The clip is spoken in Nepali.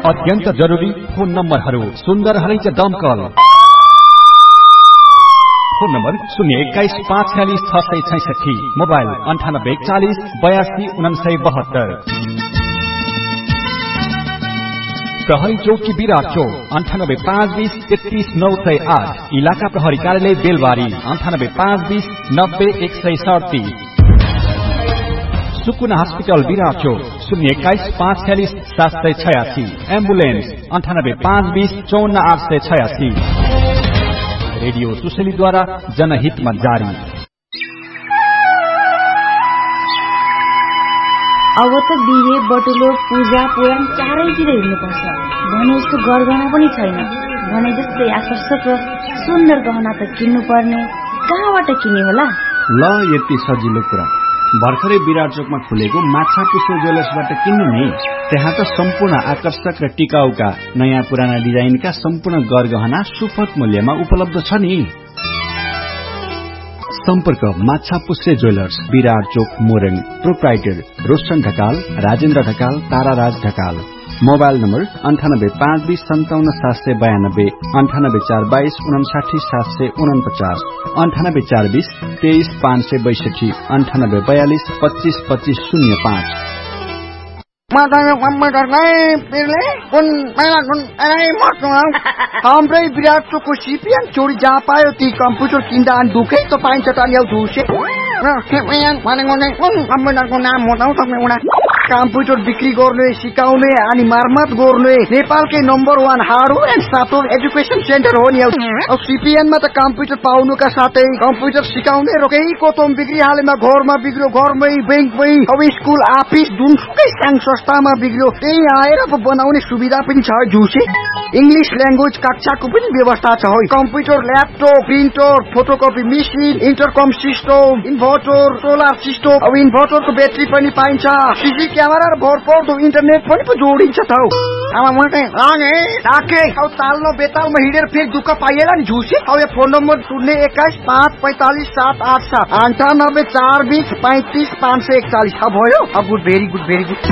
अत्यन्त जरुरी फोन नम्बरहरू सुन्दर हरैच दमकल फोन नम्बर 021-546-666 मोबाइल 9840-82-972 प्रहरी चौकी विराट चौक 98-520-33-908 इलाका प्रहरी कार्यालय बेलबारी 98-520-90-137 सुकुना हस्पिटल विराट चौक 021-546-786 एम्बुलेन्स 98-520-54-886 रेडियो सुशलीद्वारा जनहितमा जारी। अब त बिहे बटुलो पूजा पुराण चारैतिर हिँड्नुपर्छ भने उसको गरगहना पनि छैन भने जस्तै आकर्षक र सुन्दर गहना त किन्नु पर्ने कहाँबाट किने होला? ल यति सजिलो कुरा भर्खरै विराट चोकमा खुलेको माछा पुष्प ज्वेलर्सबाट किन्नु नि। त्यहाँ त सम्पूर्ण आकर्षक र टिकाउका नयाँ पुराना डिजाइनका सम्पूर्ण गरगहना सुपथ मूल्यमा उपलब्ध छ नि। सम्पर्क माछा पुष्प ज्वेलर्स विराट चोक Morang proprietor Roshan Dhakal Rajendra Dhakal ताराराज Dhakal mobile number 98-520-57-792 98-422-59-749 98-420-23-562 98-42-25-25-05 हाम्रै विराट चोकको सिपिएन चोरी जहाँ पायो ती कम्प्युटर किन्दा अनि दुखै त पाइन्छ त ल्याउ झुसे कम्प्युटरको नाम बताउ तपाईँ उडा कम्प्युटर बिक्री गर्ने सिकाउने अनि मर्मत गर्ने नेपालकै number 1 hardware and software education centre हो नि। अब सिपिएनमा त कम्प्युटर पाउनुका साथै कम्प्युटर सिकाउने र केही कोतम बिक्री हालेमा घरमा बिग्रियो घरमै बैंकमै अब स्कुल अफिस जुनसुकै संघ संस्थामा बिग्रियो त्यही आएर बनाउने सुविधा पनि छ झुसे। इंग्लिश ल्याङ्ग्वेज कक्षाको पनि व्यवस्था छ है। Computer laptop printer photocopy machine इन्टरकम system inverter solar system अब इन्भर्टरको ब्याट्री पनि पाइन्छ सीसी क्यामेरा र भरपर्दो इन्टरनेट पनि जोडिन्छ त अब मलाई ताके अब तालमा बेतालमा हिँडेर फेरि दुःख पाइएला नि झुसे। अब यो फोन नम्बर 021-545-787 98-420-35-541 भयो। अब good very good very good.